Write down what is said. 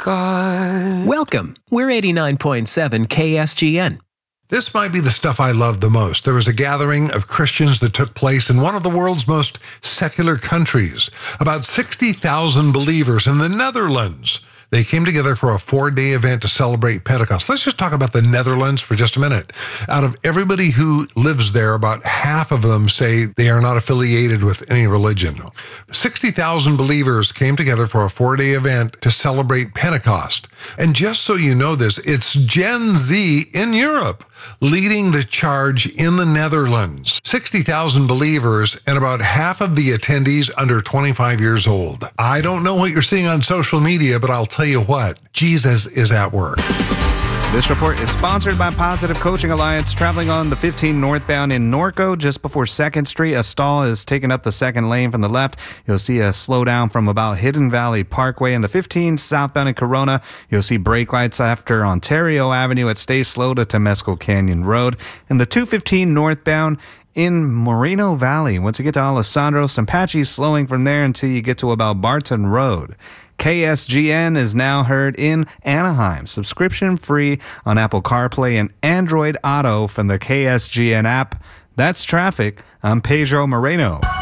God. Welcome. We're 89.7 KSGN. This might be the stuff I love the most. There was a gathering of Christians that took place in one of the world's most secular countries. About 60,000 believers in the Netherlands. They came together for a 4-day event to celebrate Pentecost. Let's just talk about the Netherlands for just a minute. Out of everybody who lives there, about half of them say they are not affiliated with any religion. 60,000 believers came together for a 4-day event to celebrate Pentecost. And just so you know this, it's Gen Z in Europe leading the charge in the Netherlands. 60,000 believers and about half of the attendees under 25 years old. I don't know what you're seeing on social media, but I'll tell you what, Jesus is at work. This report is sponsored by Positive Coaching Alliance. Traveling on the 15 northbound in Norco, just before 2nd Street, a stall is taking up the second lane from the left. You'll see a slowdown from about Hidden Valley Parkway. In the 15 southbound in Corona, you'll see brake lights after Ontario Avenue. It stays slow to Temescal Canyon Road. In the 215 northbound in Moreno Valley, once you get to Alessandro, some patchy slowing from there until you get to about Barton Road. KSGN is now heard in Anaheim, subscription free on Apple CarPlay and Android Auto from the KSGN app. That's traffic. I'm Pedro Moreno.